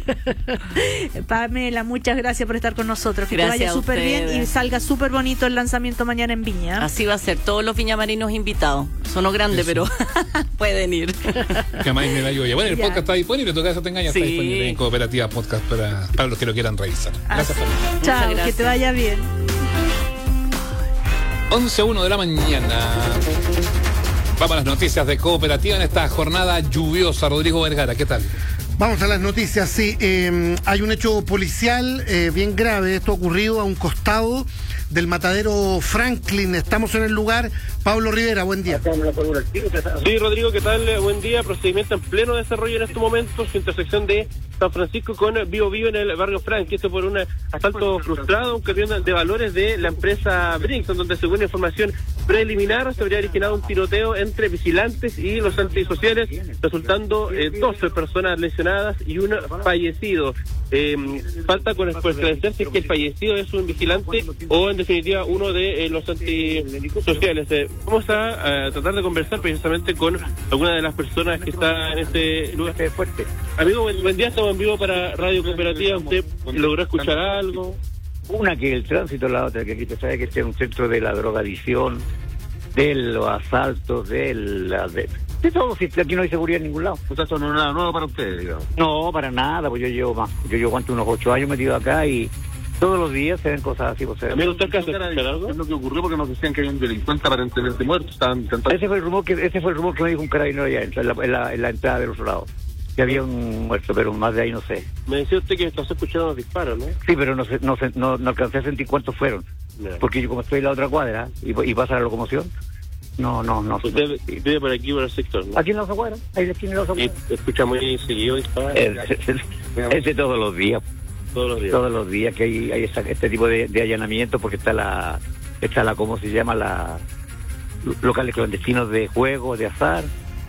Pamela, muchas gracias por estar con nosotros. Que Gracias te vaya a súper bien y ustedes. salga súper bonito el lanzamiento mañana en Viña. Así va a ser, todos los viñamarinos invitados. Sonó grande, Eso. pero pueden ir. Que más me la lluvia. Bueno, el Ya. podcast está disponible, en tu caso te engañas, Sí. está disponible en Cooperativa Podcast para los que lo quieran revisar. Gracias, Pamela. Chao, Muchas que te gracias. vaya bien. 11:01 de la mañana. Vamos a las noticias de Cooperativa en esta jornada lluviosa. Rodrigo Vergara, ¿qué tal? Vamos a las noticias, sí. Hay un hecho policial bien grave. Esto ha ocurrido a un costado del matadero Franklin. Estamos en el lugar. Pablo Rivera, buen día. Sí, Rodrigo, ¿qué tal? Buen día. Procedimiento en pleno desarrollo en estos momentos. Intersección de San Francisco con Bío Bío en el barrio Frank. Esto por un asalto frustrado, un camión de valores de la empresa Brinks, donde según información preliminar se habría originado un tiroteo entre vigilantes y los antisociales, resultando 12 personas lesionadas y un fallecido. Falta con esclarecer si es que el fallecido es un vigilante o en definitiva uno de los antisociales. Vamos a tratar de conversar precisamente con alguna de las personas que está en este lugar fuerte. Amigo, buen día, estamos en vivo para Radio Cooperativa. ¿Usted logró escuchar algo? Una que el tránsito, la otra que aquí te sabe que este es un centro de la drogadicción, de los asaltos, de todo, si aquí no hay seguridad en ningún lado. O sea, eso no es nada nuevo para ustedes, digamos. No, para nada, pues yo llevo unos 8 años metido acá y todos los días se ven cosas así. Pues, Amigo, ¿usted alcanza a escuchar algo? Es lo que ocurrió porque nos decían que hay un delincuente aparentemente muerto. Estaban intentando... ese fue el rumor que me dijo un carabinero allá adentro, en la entrada del otro lado, que había un muerto, pero más de ahí no sé. Me decía usted que está escuchando los disparos, ¿no? Sí, pero no alcancé a sentir cuántos fueron, porque yo como estoy en la otra cuadra y pasa la locomoción, no. Usted vive por aquí, por el sector, ¿no? Aquí en la otra cuadra, ahí en la esquina de la otra Y cuadra. escucha muy seguido disparos Ese todos los días. todos los días. Todos los días que hay este tipo de allanamiento, porque está la ¿cómo se llama? Locales clandestinos de juego, de azar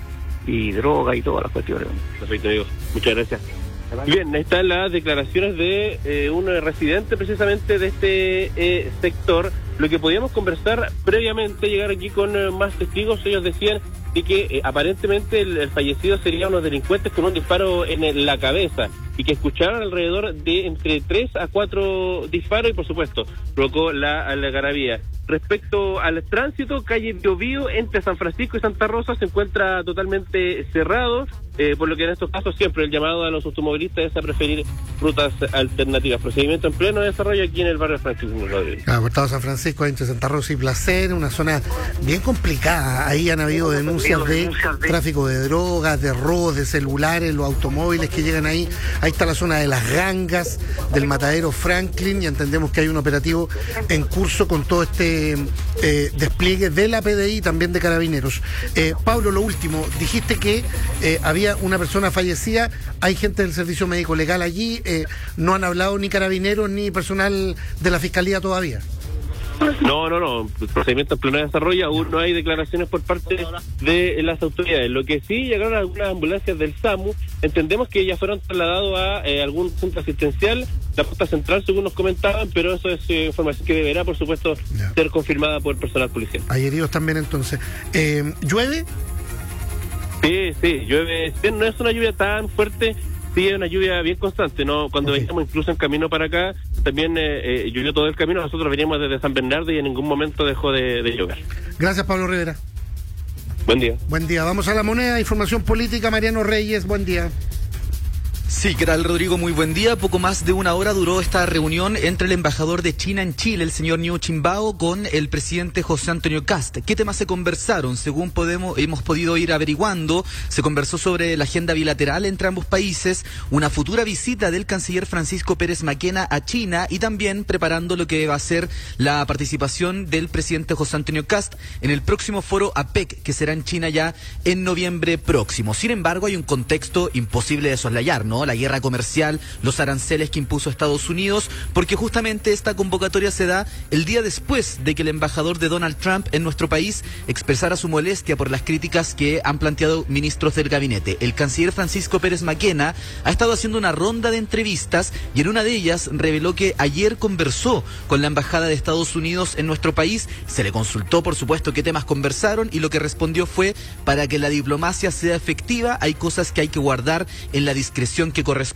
y droga y todas las cuestiones. Perfecto, amigo. Muchas gracias. Bien, ahí están las declaraciones de un residente precisamente de este sector. Lo que podíamos conversar previamente, llegar aquí con más testigos, ellos decían de que aparentemente el fallecido sería unos delincuentes con un disparo en la cabeza y que escucharon alrededor de entre 3 a 4 disparos y por supuesto provocó la algarabía. Respecto al tránsito, calle Bío Bío entre San Francisco y Santa Rosa se encuentra totalmente cerrado, por lo que en estos casos siempre el llamado a los automovilistas es a preferir rutas alternativas. Procedimiento en pleno desarrollo aquí en el barrio Francisco Rodríguez. Estado San Francisco, entre Santa Rosa y Placer, una zona bien complicada. Ahí han habido denuncias de tráfico de drogas, de robos de celulares, los automóviles que llegan ahí. Ahí está la zona de las gangas, del matadero Franklin, y entendemos que hay un operativo en curso con todo este despliegue de la PDI y también de Carabineros. Pablo, lo último, dijiste que había una persona fallecida, hay gente del Servicio Médico Legal allí, no han hablado ni Carabineros ni personal de la Fiscalía todavía. No. El procedimiento en pleno desarrollo, aún no hay declaraciones por parte de las autoridades. Lo que sí llegaron algunas ambulancias del SAMU, entendemos que ya fueron trasladados a algún punto asistencial, la posta central según nos comentaban, pero eso es información que deberá, por supuesto, ser confirmada por personal policial. Hay heridos también entonces. ¿Llueve? Sí, llueve. No es una lluvia tan fuerte, sí es una lluvia bien constante, ¿no? Cuando veníamos incluso en camino para acá, también llovió todo el camino. Nosotros veníamos desde San Bernardo y en ningún momento dejó de llover. Gracias, Pablo Rivera. Buen día. Buen día. Vamos a la moneda, información política. Mariano Reyes, buen día. Sí, ¿qué tal, Rodrigo? Muy buen día. Poco más de una hora duró esta reunión entre el embajador de China en Chile, el señor Niu Qianbao, con el presidente José Antonio Kast. ¿Qué temas se conversaron? Según hemos podido ir averiguando, se conversó sobre la agenda bilateral entre ambos países, una futura visita del canciller Francisco Pérez Maquena a China y también preparando lo que va a ser la participación del presidente José Antonio Kast en el próximo foro APEC, que será en China ya en noviembre próximo. Sin embargo, hay un contexto imposible de soslayar, ¿no? La guerra comercial, los aranceles que impuso Estados Unidos, porque justamente esta convocatoria se da el día después de que el embajador de Donald Trump en nuestro país expresara su molestia por las críticas que han planteado ministros del gabinete. El canciller Francisco Pérez Maquena ha estado haciendo una ronda de entrevistas y en una de ellas reveló que ayer conversó con la embajada de Estados Unidos en nuestro país, se le consultó por supuesto qué temas conversaron y lo que respondió fue: para que la diplomacia sea efectiva hay cosas que hay que guardar en la discreción que corresponde.